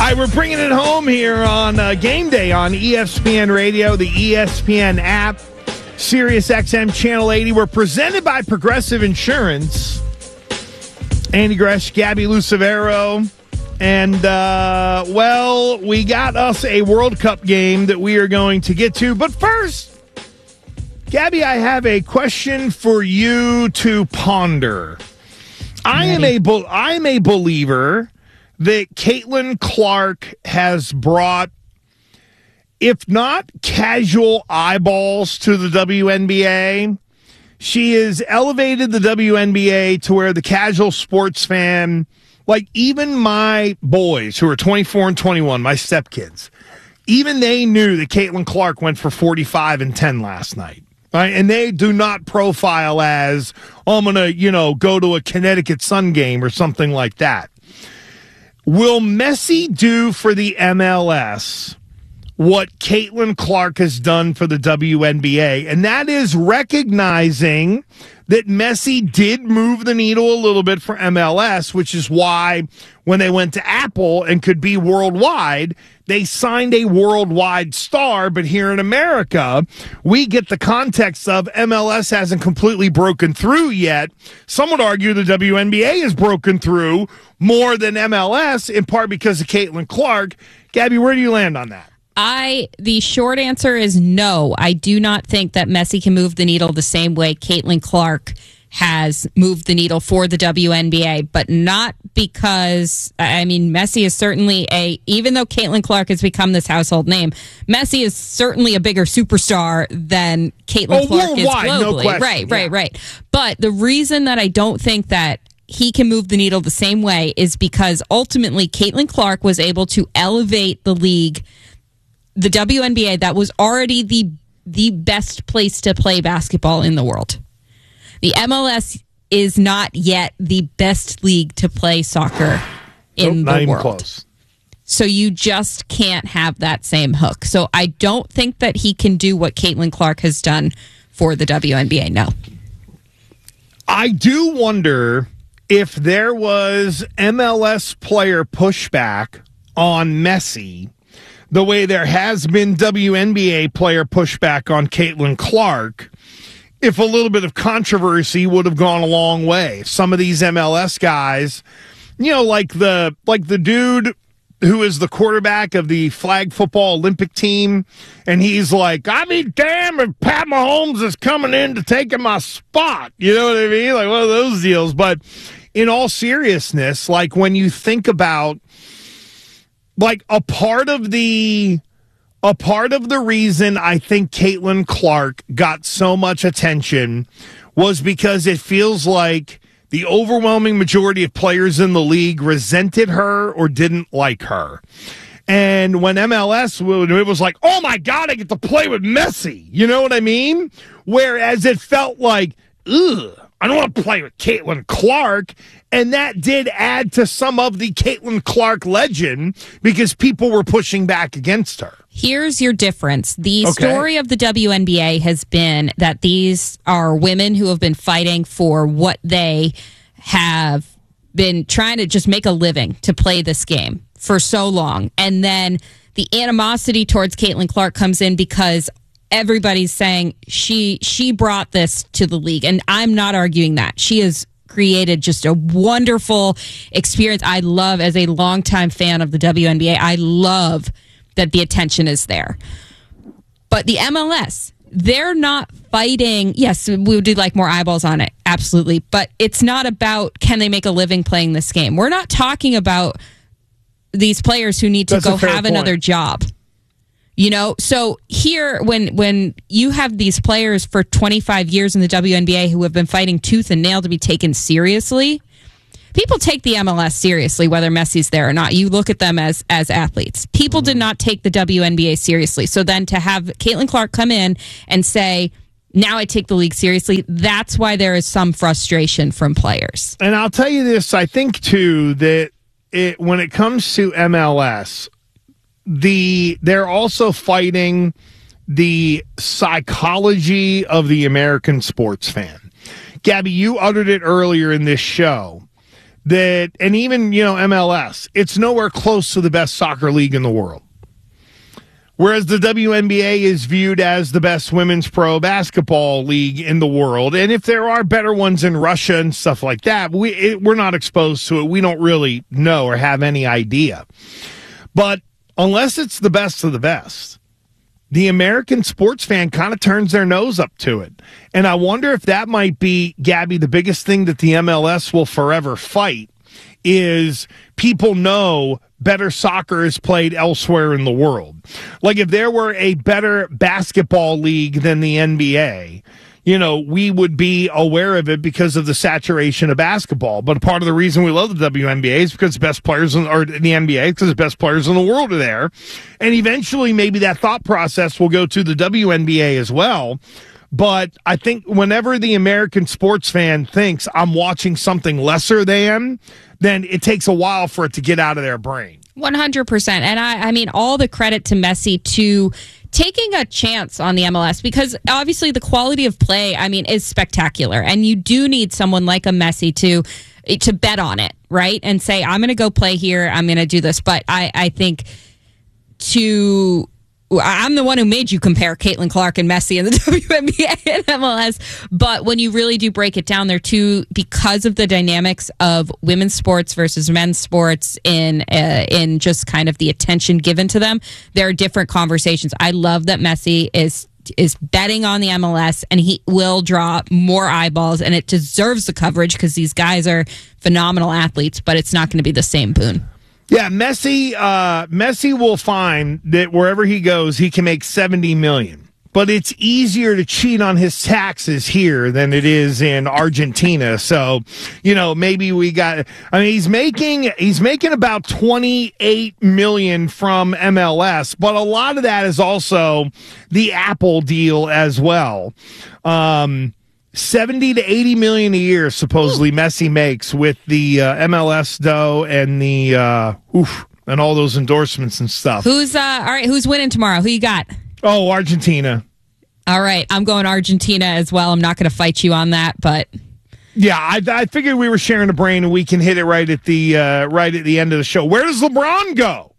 right, we're bringing it home here on Game Day on ESPN Radio, the ESPN app, Sirius XM Channel 80. We're presented by Progressive Insurance. Andy Gresh, Gabby Lucevero, and, we got us a World Cup game that we are going to get to. But first, Gabby, I have a question for you to ponder. I am a believer that Caitlin Clark has brought, if not casual eyeballs to the WNBA, she has elevated the WNBA to where the casual sports fan, like even my boys who are 24 and 21, my stepkids, even they knew that Caitlin Clark went for 45 and 10 last night. Right? And they do not profile as, I'm going to, go to a Connecticut Sun game or something like that. Will Messi do for the MLS what Caitlin Clark has done for the WNBA? And that is recognizing that Messi did move the needle a little bit for MLS, which is why when they went to Apple and could be worldwide, they signed a worldwide star. But here in America, we get the context of MLS hasn't completely broken through yet. Some would argue the WNBA has broken through more than MLS, in part because of Caitlin Clark. Gabby, where do you land on that? The short answer is no. I do not think that Messi can move the needle the same way Caitlin Clark has moved the needle for the WNBA, but not because, Messi is certainly even though Caitlin Clark has become this household name, Messi is certainly a bigger superstar than Caitlin Clark is globally. No question. Right. But the reason that I don't think that he can move the needle the same way is because ultimately Caitlin Clark was able to elevate the league, the WNBA, that was already the best place to play basketball in the world. The MLS is not yet the best league to play soccer in the world. Close. So you just can't have that same hook. So I don't think that he can do what Caitlin Clark has done for the WNBA, no. I do wonder if there was MLS player pushback on Messi the way there has been WNBA player pushback on Caitlin Clark, if a little bit of controversy would have gone a long way. Some of these MLS guys, like the dude who is the quarterback of the flag football Olympic team, and he's like, damn if Pat Mahomes is coming in to taking my spot. You know what I mean? Like one of those deals. But in all seriousness, like when you think about, like a part of the reason I think Caitlin Clark got so much attention was because it feels like the overwhelming majority of players in the league resented her or didn't like her. And when MLS, it was like, oh my God, I get to play with Messi. You know what I mean? Whereas it felt like, ugh, I don't want to play with Caitlin Clark. And that did add to some of the Caitlin Clark legend because people were pushing back against her. Here's your difference. The story of the WNBA has been that these are women who have been fighting for what they have been trying to just make a living to play this game for so long. And then the animosity towards Caitlin Clark comes in because everybody's saying she brought this to the league. And I'm not arguing that. She has created just a wonderful experience. I love, as a longtime fan of the WNBA, I love that the attention is there. But the MLS, they're not fighting. Yes, we would like more eyeballs on it. Absolutely. But it's not about can they make a living playing this game. We're not talking about these players who need to go have another job. So here, when you have these players for 25 years in the WNBA who have been fighting tooth and nail to be taken seriously, people take the MLS seriously, whether Messi's there or not. You look at them as athletes. People did not take the WNBA seriously. So then to have Caitlin Clark come in and say, now I take the league seriously, that's why there is some frustration from players. And I'll tell you this, I think, too, that when it comes to MLS, they're also fighting the psychology of the American sports fan. Gabby, you uttered it earlier in this show and even, MLS, it's nowhere close to the best soccer league in the world. Whereas the WNBA is viewed as the best women's pro basketball league in the world. And if there are better ones in Russia and stuff like that, we're not exposed to it. We don't really know or have any idea. But unless it's the best of the best, the American sports fan kind of turns their nose up to it. And I wonder if that might be, Gabby, the biggest thing that the MLS will forever fight is people know better soccer is played elsewhere in the world. Like if there were a better basketball league than the NBA, we would be aware of it because of the saturation of basketball. But part of the reason we love the WNBA is because the best players or the NBA, because the best players in the world are there. And eventually maybe that thought process will go to the WNBA as well. But I think whenever the American sports fan thinks I'm watching something lesser than, then it takes a while for it to get out of their brain. 100%. And I mean, all the credit to Messi to taking a chance on the MLS, because obviously the quality of play, is spectacular. And you do need someone like a Messi to bet on it, right? And say, I'm going to go play here. I'm going to do this. But I think I'm the one who made you compare Caitlin Clark and Messi in the WNBA and MLS. But when you really do break it down, they're two, because of the dynamics of women's sports versus men's sports in just kind of the attention given to them, there are different conversations. I love that Messi is betting on the MLS, and he will draw more eyeballs, and it deserves the coverage because these guys are phenomenal athletes, but it's not going to be the same boon. Yeah, Messi will find that wherever he goes, he can make $70 million. But it's easier to cheat on his taxes here than it is in Argentina. So, maybe he's making about $28 million from MLS, but a lot of that is also the Apple deal as well. 70 to 80 million a year supposedly Messi makes with the MLS dough and the and all those endorsements and stuff. Who's winning tomorrow? Who you got? Oh, Argentina. All right, I'm going Argentina as well. I'm not going to fight you on that, but yeah, I figured we were sharing a brain and we can hit it right at the end of the show. Where does LeBron go?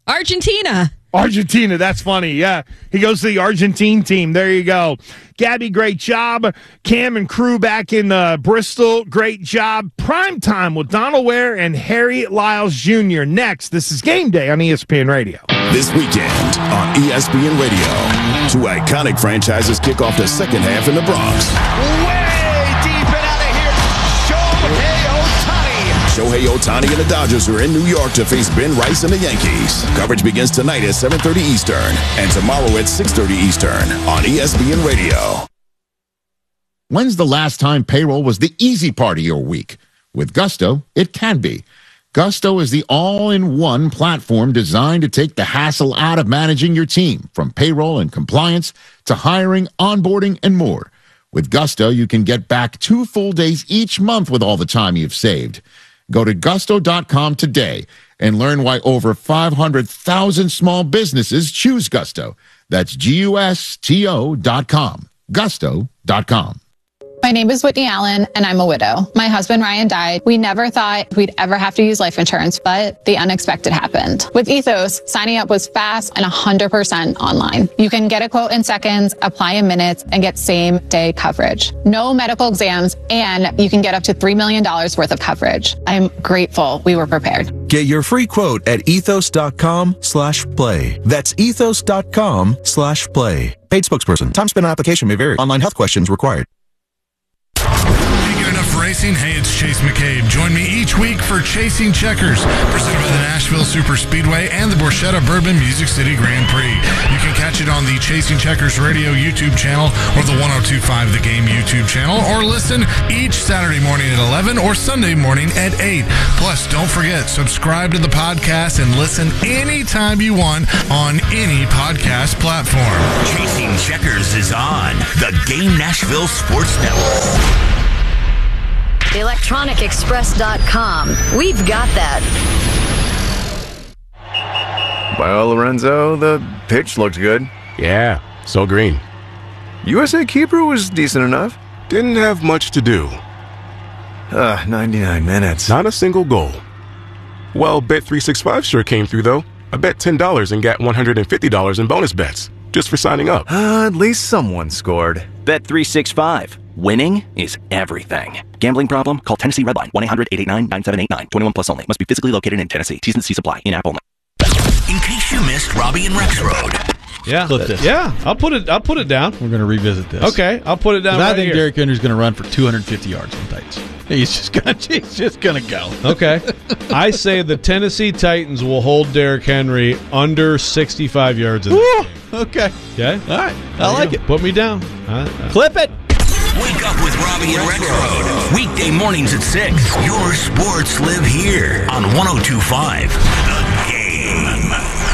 Argentina, that's funny. Yeah, he goes to the Argentine team. There you go. Gabby, great job. Cam and crew back in Bristol, great job. Prime time with Donald Ware and Harry Lyles Jr. Next, this is Game Day on ESPN Radio. This weekend on ESPN Radio, two iconic franchises kick off the second half in the Bronx. Way deep and out of here, Shohei Ohtani and the Dodgers are in New York to face Ben Rice and the Yankees. Coverage begins tonight at 7:30 Eastern and tomorrow at 6:30 Eastern on ESPN Radio. When's the last time payroll was the easy part of your week? With Gusto, it can be. Gusto is the all-in-one platform designed to take the hassle out of managing your team, from payroll and compliance to hiring, onboarding, and more. With Gusto, you can get back 2 full days each month with all the time you've saved. Go to gusto.com today and learn why over 500,000 small businesses choose Gusto. That's GUSTO.com. Gusto.com. My name is Whitney Allen, and I'm a widow. My husband, Ryan, died. We never thought we'd ever have to use life insurance, but the unexpected happened. With Ethos, signing up was fast and 100% online. You can get a quote in seconds, apply in minutes, and get same-day coverage. No medical exams, and you can get up to $3 million worth of coverage. I'm grateful we were prepared. Get your free quote at ethos.com/play. That's ethos.com/play. Paid spokesperson. Time spent on application may vary. Online health questions required. Racing. Hey, it's Chase McCabe. Join me each week for Chasing Checkers, presented by the Nashville Super Speedway and the Borchetta Bourbon Music City Grand Prix. You can catch it on the Chasing Checkers Radio YouTube channel or the 102.5 The Game YouTube channel, or listen each Saturday morning at 11 or Sunday morning at 8. Plus, don't forget, subscribe to the podcast and listen anytime you want on any podcast platform. Chasing Checkers is on the Game Nashville Sports Network. ElectronicExpress.com. We've got that. Well, Lorenzo, the pitch looked good. Yeah, so green. USA keeper was decent enough. Didn't have much to do. 99 minutes. Not a single goal. Well, Bet365 sure came through, though. I bet $10 and got $150 in bonus bets just for signing up. At least someone scored. Bet365. Winning is everything. Gambling problem? Call Tennessee Redline 1-800-889-9789. 21 plus only. Must be physically located in Tennessee. T's and C's apply. In-app only. In case you missed Robbie and Rex Road. Yeah, Clip this. yeah. I'll put it down. We're going to revisit this. Okay, I'll put it down. I Right think here. Derrick Henry's going to run for 250 yards on Titans. He's just going to go. Okay, I say the Tennessee Titans will hold Derrick Henry under 65 yards in this game. Okay. Okay. All right. I like it. Put me down. Clip it. Wake up with Robbie and Rex Road. Weekday mornings at 6. Your sports live here on 102.5 The Game.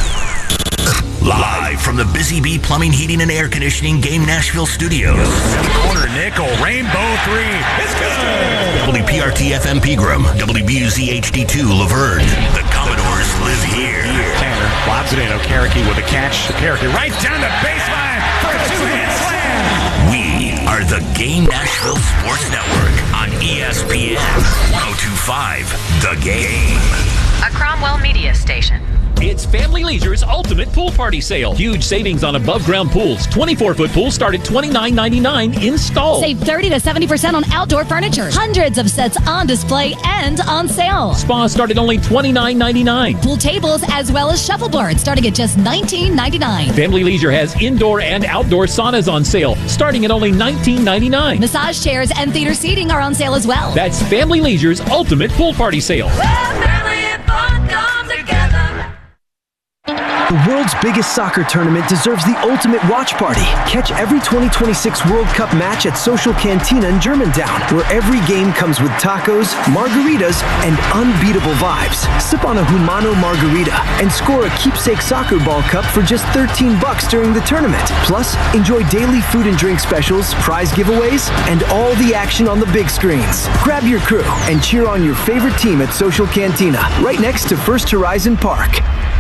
Live from the Busy Bee Plumbing, Heating, and Air Conditioning Game Nashville Studios. Corner nickel, rainbow three. It's good. WPRT FM Pegram, WBUZ HD2 Laverne. The Commodores live here. Tanner lobs it in. Okereke with a catch. Okereke right down the baseline for a two-hand slam. We are the Game Nashville Sports Network on ESPN 102.5 The Game. A Cromwell Media Station. It's Family Leisure's ultimate pool party sale. Huge savings on above-ground pools. 24-foot pools start at $29.99 installed. Save 30 to 70% on outdoor furniture. Hundreds of sets on display and on sale. Spas start at only $29.99. Pool tables as well as shuffleboards starting at just $19.99. Family Leisure has indoor and outdoor saunas on sale starting at only $19.99. Massage chairs and theater seating are on sale as well. That's Family Leisure's ultimate pool party sale. Family and fun come together. The world's biggest soccer tournament deserves the ultimate watch party. Catch every 2026 World Cup match at Social Cantina in Germantown, where every game comes with tacos, margaritas, and unbeatable vibes. Sip on a Humano margarita and score a keepsake soccer ball cup for just $13 during the tournament. Plus, enjoy daily food and drink specials, prize giveaways, and all the action on the big screens. Grab your crew and cheer on your favorite team at Social Cantina, right next to First Horizon Park.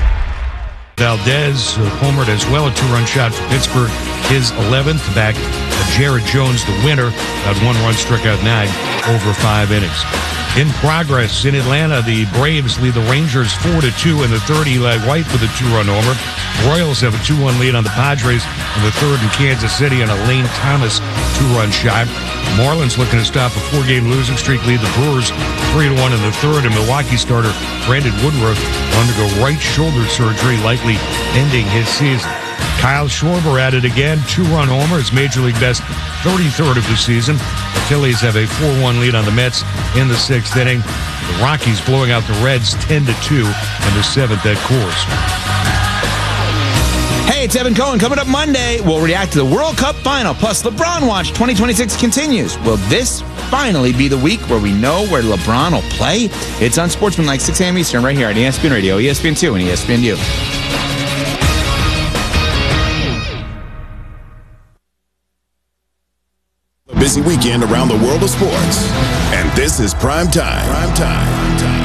Valdez homered as well, a two-run shot for Pittsburgh, his 11th. Back Jared Jones, the winner, had 1 run, struck out 9 over 5 innings. In progress in Atlanta, the Braves lead the Rangers 4-2 in the third. Eli White with a 2-run homer. Royals have a 2-1 lead on the Padres in the third in Kansas City on a Lane Thomas 2-run shot. Marlins looking to stop a 4-game losing streak, lead the Brewers 3-1 in the third. And Milwaukee starter Brandon Woodruff undergo right shoulder surgery, likely ending his season. Kyle Schwarber at it again, 2-run homer, his Major League best 33rd of the season. The Phillies have a 4-1 lead on the Mets in the 6th inning. The Rockies blowing out the Reds 10-2 in the 7th at Coors. Hey, it's Evan Cohen. Coming up Monday, we'll react to the World Cup final. Plus, LeBron Watch 2026 continues. Will this finally be the week where we know where LeBron will play? It's Unsportsmanlike, 6 a.m. Eastern, right here on ESPN Radio, ESPN2, and ESPNU. A busy weekend around the world of sports. And this is Prime Time. Prime Time.